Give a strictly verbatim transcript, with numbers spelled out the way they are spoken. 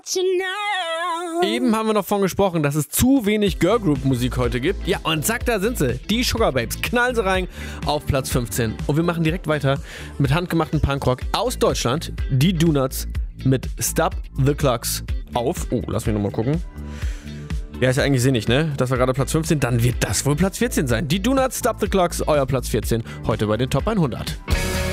Eben haben wir noch von gesprochen, dass es zu wenig Girlgroup-Musik heute gibt. Ja, und zack, da sind sie. Die Sugar Babes. Knallen sie rein auf Platz fünfzehn. Und wir machen direkt weiter mit handgemachten Punkrock aus Deutschland. Die Donuts mit Stop the Clocks auf... Oh, lass mich nochmal gucken. Ja, ist ja eigentlich sinnig, ne? Das war gerade Platz fünfzehn. Dann wird das wohl Platz vierzehn sein. Die Donuts, Stop the Clocks, euer Platz vierzehn. Heute bei den Top hundert.